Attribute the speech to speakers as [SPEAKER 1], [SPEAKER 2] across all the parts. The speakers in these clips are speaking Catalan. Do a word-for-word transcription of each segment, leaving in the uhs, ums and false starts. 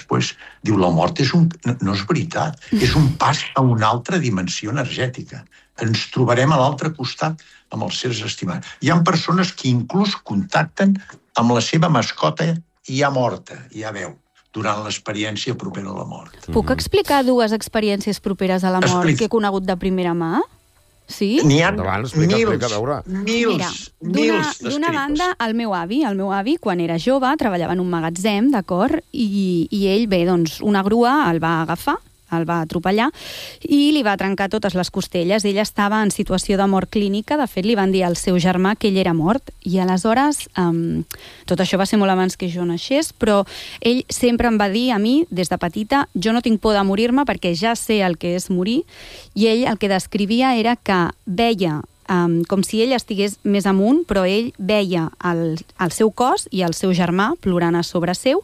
[SPEAKER 1] després. Diu, la mort és un... No, no és veritat. És un pas a una altra dimensió energètica. Ens trobarem a l'altre costat amb els seres estimats. Hi ha persones que inclús contacten amb la seva mascota ja morta, ja veu, durant l'experiència propera a la mort.
[SPEAKER 2] Puc explicar dues experiències properes a la mort
[SPEAKER 1] Explica.
[SPEAKER 2] que he conegut de primera mà? Sí?
[SPEAKER 1] N'hi ha
[SPEAKER 3] Endavant, explica,
[SPEAKER 1] mils,
[SPEAKER 3] explica, a veure.
[SPEAKER 1] mils,
[SPEAKER 2] Mira, d'una
[SPEAKER 1] mils
[SPEAKER 2] d'una
[SPEAKER 1] d'escrits.
[SPEAKER 2] banda, el meu avi, el meu avi, quan era jove, treballava en un magatzem, d'acord? I, I ell, bé, doncs, una grua el va agafar, el va atropellar i li va trencar totes les costelles. Ell estava en situació de mort clínica. De fet, li van dir al seu germà que ell era mort. I aleshores, um, tot això va ser molt abans que jo naixés, però ell sempre em va dir a mi, des de petita, jo no tinc por de morir-me perquè ja sé el que és morir. I ell el que descrivia era que veia um, com si ell estigués més amunt, però ell veia el, el seu cos i el seu germà plorant a sobre seu,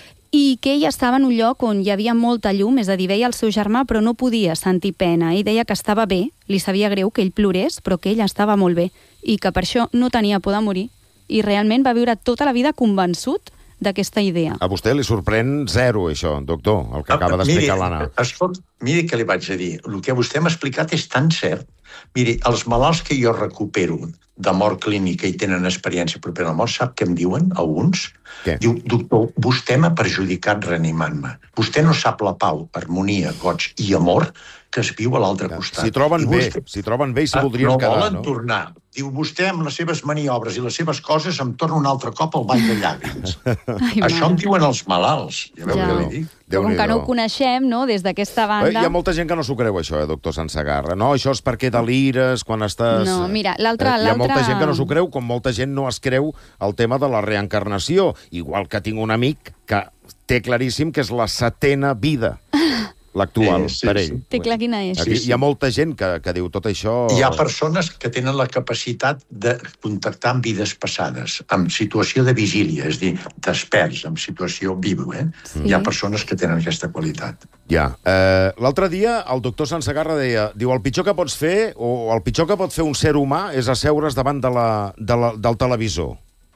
[SPEAKER 2] i que ell estava en un lloc on hi havia molta llum, és a dir, veia el seu germà però no podia sentir pena. Ell deia que estava bé, li sabia greu que ell plorés, però que ell estava molt bé i que per això no tenia por de morir. I realment va viure tota la vida convençut d'aquesta idea.
[SPEAKER 3] A vostè li sorprèn zero, això, doctor, el que acaba d'explicar l'Anna.
[SPEAKER 1] Escolta, miri què li vaig a dir. El que vostè m'ha explicat és tan cert. Miri, els malalts que jo recupero de mort clínica i tenen experiència propera a la mort, sap què em diuen, alguns?
[SPEAKER 3] Què?
[SPEAKER 1] Diu, doctor, vostè m'ha perjudicat reanimant-me. Vostè no sap la pau, harmonia, goig i amor que es viu a l'altre costat.
[SPEAKER 3] S'hi troben
[SPEAKER 1] I
[SPEAKER 3] bé,
[SPEAKER 1] vostè...
[SPEAKER 3] s'hi troben bé i s'hi voldrien
[SPEAKER 1] no
[SPEAKER 3] quedar,
[SPEAKER 1] volen
[SPEAKER 3] no?
[SPEAKER 1] tornar. Diu, vostè amb les seves maniobres i les seves coses em torna un altre cop al ball de llàgrims.
[SPEAKER 2] Ai,
[SPEAKER 1] Això em diuen els malalts. Ja veu
[SPEAKER 2] Ja.
[SPEAKER 1] què li dic?
[SPEAKER 2] Però com que no ho coneixem, no?, des d'aquesta banda...
[SPEAKER 3] Hi ha molta gent que no s'ho creu, això, eh, doctor Sansegarra. No, això és perquè delires quan estàs...
[SPEAKER 2] No, mira, l'altre...
[SPEAKER 3] Eh, hi ha molta gent que no s'ho creu, com molta gent no es creu el tema de la reencarnació. Igual que tinc un amic que té claríssim que és la setena vida, l'actual,
[SPEAKER 1] Sí, sí,
[SPEAKER 3] per
[SPEAKER 1] sí.
[SPEAKER 3] ell.
[SPEAKER 2] Té clar quina és.
[SPEAKER 3] Aquí
[SPEAKER 1] Sí, sí.
[SPEAKER 3] hi ha molta gent que, que diu tot això...
[SPEAKER 1] Hi ha persones que tenen la capacitat de contactar amb vides passades, amb situació de vigília, és a dir, desperts, amb situació viva. Eh?
[SPEAKER 2] Sí.
[SPEAKER 1] Hi ha persones que tenen aquesta qualitat.
[SPEAKER 3] Ja. Eh, L'altre dia el doctor Sansegarra deia, diu, el pitjor que pots fer, o el pitjor que pot fer un ser humà és asseure's davant de la, de la, del televisor.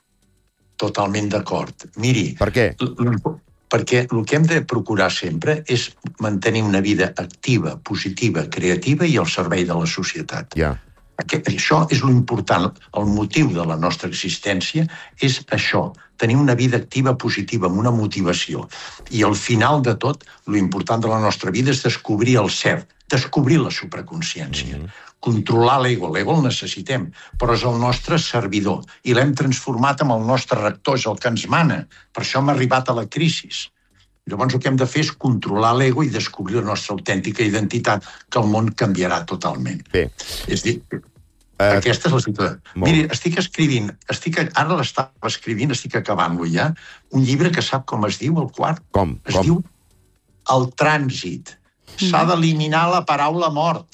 [SPEAKER 1] Totalment d'acord. Miri,
[SPEAKER 3] Per què?
[SPEAKER 1] l- l- perquè el que hem de procurar sempre és mantenir una vida activa, positiva, creativa i al servei de la societat.
[SPEAKER 3] Ja.
[SPEAKER 1] Aquest, això és l'important. El motiu de la nostra existència és això, tenir una vida activa, positiva, amb una motivació. I al final de tot, l'important de la nostra vida és descobrir el cert, descobrir la supraconsciència. Mm -hmm. Controlar l'ego, l'ego el necessitem, però és el nostre servidor. I l'hem transformat en el nostre rector, és el que ens mana. Per això hem arribat a la crisi. Llavors el que hem de fer és controlar l'ego i descobrir la nostra autèntica identitat, que el món canviarà totalment.
[SPEAKER 3] Bé.
[SPEAKER 1] És dir,
[SPEAKER 3] Eh,
[SPEAKER 1] aquesta és la situació.
[SPEAKER 3] molt.
[SPEAKER 1] Miri, estic escrivint, estic, ara l'estava escrivint, estic acabant-lo ja, un llibre que sap com es diu, el quart?
[SPEAKER 3] Com?
[SPEAKER 1] Es
[SPEAKER 3] Com?
[SPEAKER 1] diu El trànsit. S'ha d'eliminar la paraula mort.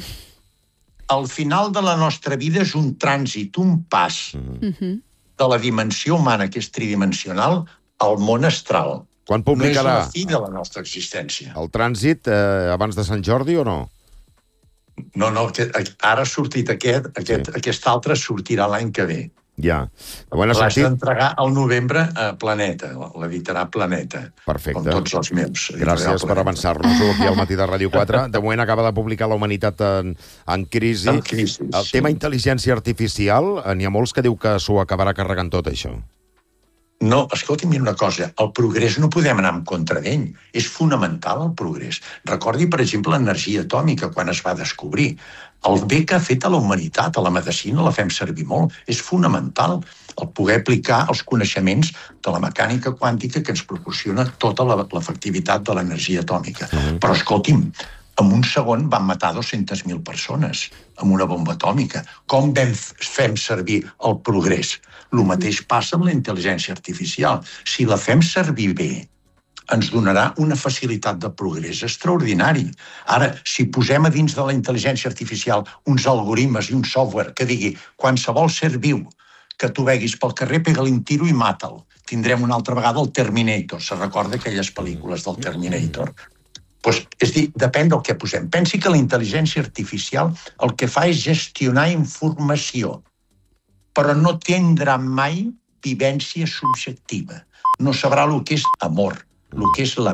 [SPEAKER 1] El final de la nostra vida és un trànsit, un pas
[SPEAKER 2] Mhm.
[SPEAKER 1] de la dimensió humana, que és tridimensional, al món astral.
[SPEAKER 3] Quan
[SPEAKER 1] No és
[SPEAKER 3] publicarà
[SPEAKER 1] la fi de la nostra existència.
[SPEAKER 3] el trànsit eh, abans de Sant Jordi o no?
[SPEAKER 1] No, no, que- ara ha sortit aquest, aquest,
[SPEAKER 3] Sí.
[SPEAKER 1] aquest altre sortirà l'any que ve.
[SPEAKER 3] Ja. Bueno,
[SPEAKER 1] L'has
[SPEAKER 3] sentit...
[SPEAKER 1] d'entregar al novembre a Planeta, l'editarà Planeta.
[SPEAKER 3] Perfecte.
[SPEAKER 1] Com tots els meus.
[SPEAKER 3] Gràcies per avançar-nos-ho aquí al Matí de Ràdio quatre. De moment acaba de publicar La humanitat en, en crisi.
[SPEAKER 1] En crisi,
[SPEAKER 3] El
[SPEAKER 1] sí.
[SPEAKER 3] tema intel·ligència artificial, eh, n'hi ha molts que diu que s'ho acabarà carregant tot, això.
[SPEAKER 1] No, escolti'm, mira una cosa, el progrés no podem anar en contra d'ell. És fonamental el progrés. Recordi, per exemple, l'energia atòmica, quan es va descobrir. El bé que ha fet a la humanitat, a la medicina, la fem servir molt. És fonamental el poder aplicar els coneixements de la mecànica quàntica que ens proporciona tota la- l'efectivitat de l'energia atòmica.
[SPEAKER 3] Mhm.
[SPEAKER 1] Però, escolti'm, en un segon van matar dues-centes mil persones amb una bomba atòmica. Com vam fem servir el progrés? El mateix passa amb la intel·ligència artificial. Si la fem servir bé, ens donarà una facilitat de progrés extraordinari. Ara, si posem a dins de la intel·ligència artificial uns algoritmes i un software que digui qualsevol ser viu que tu veguis pel carrer, pega-li un tiro i mata'l. Tindrem una altra vegada el Terminator. Se recorda aquelles pel·lícules del Terminator? Pues, és dir, depèn del que posem. Pensi que la intel·ligència artificial el que fa és gestionar informació, però no tindrà mai vivència subjectiva. No sabrà el que és amor, el que és la